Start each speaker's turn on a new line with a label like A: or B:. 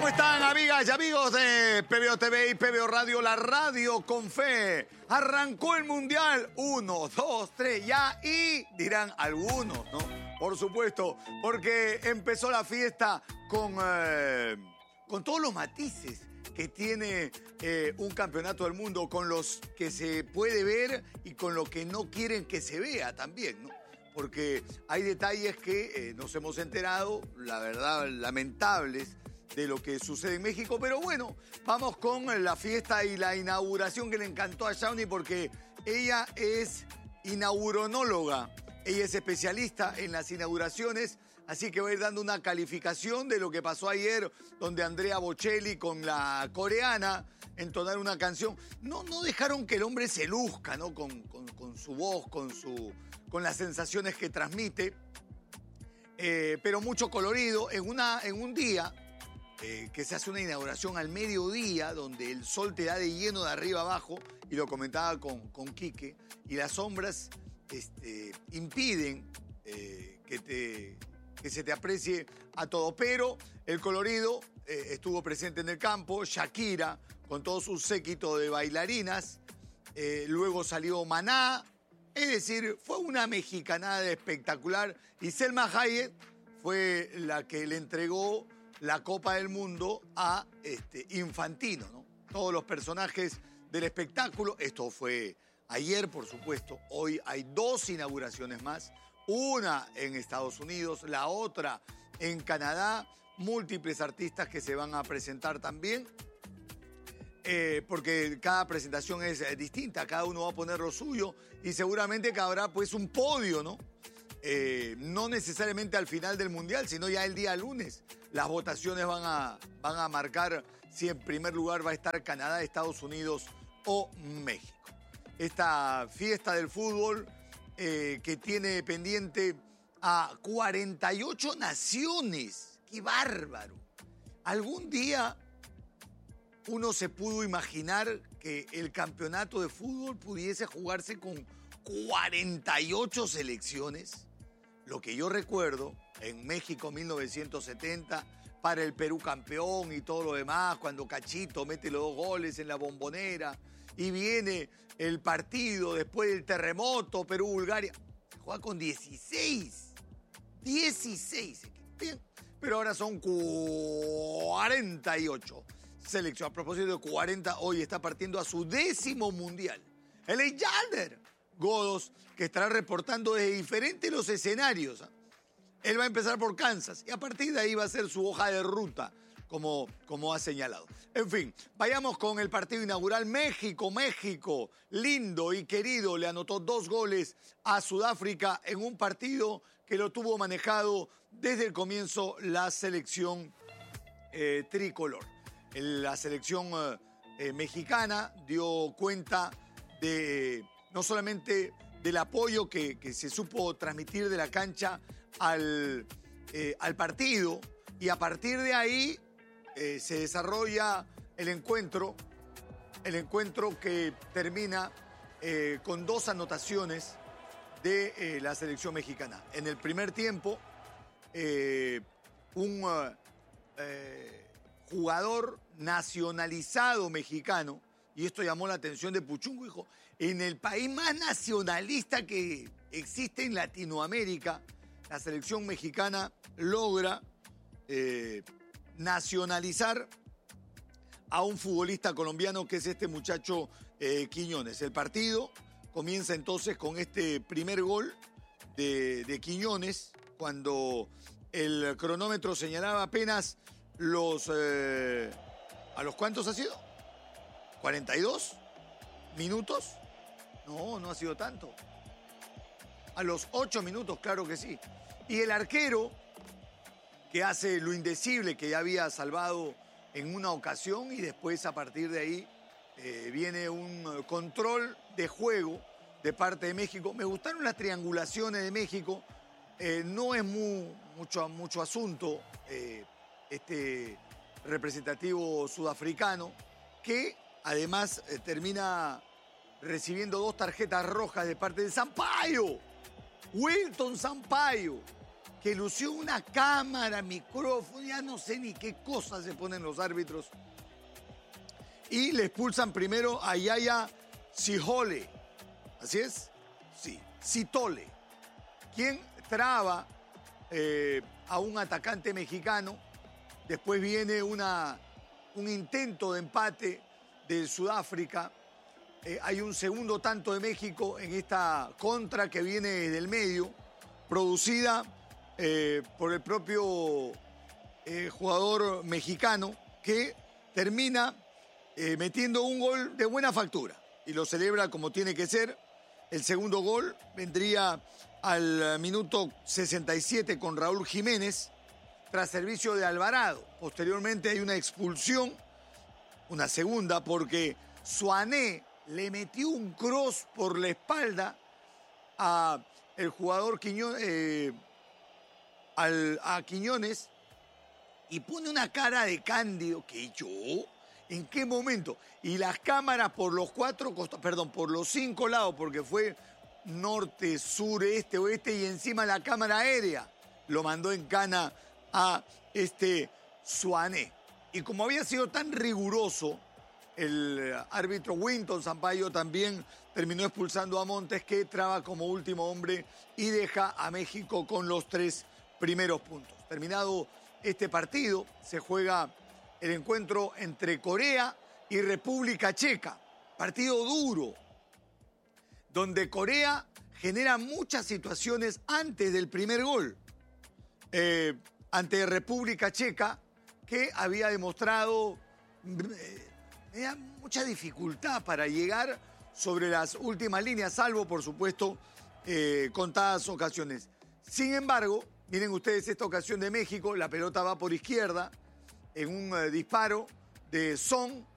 A: ¿Cómo están, amigas y amigos de PBO TV y PBO Radio, la radio con fe? Arrancó el Mundial. 1, 2, 3, ya. Y dirán algunos, ¿no? Por supuesto, porque empezó la fiesta con todos los matices que tiene un campeonato del mundo, con los que se puede ver y con lo que no quieren que se vea también, ¿no? Porque hay detalles que nos hemos enterado, la verdad, lamentables, de lo que sucede en México. Pero bueno, vamos con la fiesta y la inauguración que le encantó a Shawnee, porque ella es inauguronóloga. Ella es especialista en las inauguraciones, así que va a ir dando una calificación de lo que pasó ayer, donde Andrea Bocelli con la coreana entonaron una canción. No dejaron que el hombre se luzca, ¿no? Con su voz, con las sensaciones que transmite, pero mucho colorido en un día que se hace una inauguración al mediodía, donde el sol te da de lleno de arriba abajo, y lo comentaba con Quique, y las sombras impiden que se te aprecie a todo. Pero el colorido estuvo presente en el campo, Shakira, con todo su séquito de bailarinas, luego salió Maná, es decir, fue una mexicanada espectacular, y Selma Hayek fue la que le entregó la Copa del Mundo a Infantino, ¿no? Todos los personajes del espectáculo. Esto fue ayer, por supuesto. Hoy hay 2 inauguraciones más. Una en Estados Unidos, la otra en Canadá. Múltiples artistas que se van a presentar también. Porque cada presentación es distinta. Cada uno va a poner lo suyo. Y seguramente que habrá pues un podio, ¿no? No necesariamente al final del Mundial, sino ya el día lunes. Las votaciones van a marcar si en primer lugar va a estar Canadá, Estados Unidos o México. Esta fiesta del fútbol que tiene pendiente a 48 naciones. ¡Qué bárbaro! Algún día uno se pudo imaginar que el campeonato de fútbol pudiese jugarse con 48 selecciones. Lo que yo recuerdo en México 1970, para el Perú campeón y todo lo demás, cuando Cachito mete los 2 goles en la Bombonera y viene el partido después del terremoto, Perú-Bulgaria, se juega con 16 equipos. Bien, pero ahora son 48 selecciones. A propósito de 40, hoy está partiendo a su 10º mundial. El Yalder Godos, que estará reportando desde diferentes los escenarios. Él va a empezar por Kansas y a partir de ahí va a ser su hoja de ruta, como ha señalado. En fin, vayamos con el partido inaugural. México, lindo y querido, le anotó 2 goles a Sudáfrica en un partido que lo tuvo manejado desde el comienzo la selección tricolor. La selección mexicana dio cuenta de no solamente del apoyo que se supo transmitir de la cancha al partido, y a partir de ahí se desarrolla el encuentro que termina con 2 anotaciones de la selección mexicana. En el primer tiempo, un jugador nacionalizado mexicano, y esto llamó la atención de Puchungo, dijo, en el país más nacionalista que existe en Latinoamérica, la selección mexicana logra nacionalizar a un futbolista colombiano, que es este muchacho Quiñones. El partido comienza entonces con este primer gol de Quiñones, cuando el cronómetro señalaba apenas ¿a los cuántos ha sido? ¿42 minutos? No ha sido tanto. A los 8 minutos, claro que sí. Y el arquero, que hace lo indecible, que ya había salvado en una ocasión, y después a partir de ahí viene un control de juego de parte de México. Me gustaron las triangulaciones de México. No es mucho asunto este representativo sudafricano, que además termina recibiendo 2 tarjetas rojas de parte de Sampaio. Wilton Sampaio. que lució una cámara, micrófono, ya no sé ni qué cosas se ponen los árbitros. Y le expulsan primero a Yaya Sihole. ¿Así es? Sí, Sitole. Quien traba a un atacante mexicano. Después viene un intento de empate de Sudáfrica. Hay un segundo tanto de México en esta contra que viene del medio, producida por el propio jugador mexicano, que termina metiendo un gol de buena factura y lo celebra como tiene que ser. El segundo gol vendría al minuto 67 con Raúl Jiménez, tras servicio de Alvarado. Posteriormente hay una expulsión, una segunda, porque Suané le metió un cross por la espalda a el jugador a Quiñones, y pone una cara de Cándido que yo, ¿en qué momento? Y las cámaras por los por los 5 lados, porque fue norte, sur, este, oeste, y encima la cámara aérea lo mandó en cana a Suané. Y como había sido tan riguroso, el árbitro Winton Sampaio también terminó expulsando a Montes, que traba como último hombre y deja a México con los 3 primeros puntos. Terminado este partido, se juega el encuentro entre Corea y República Checa. Partido duro, donde Corea genera muchas situaciones antes del primer gol. Ante República Checa, que había demostrado mucha dificultad para llegar sobre las últimas líneas, salvo, por supuesto, contadas ocasiones. Sin embargo, miren ustedes esta ocasión de México, la pelota va por izquierda en un disparo de Son,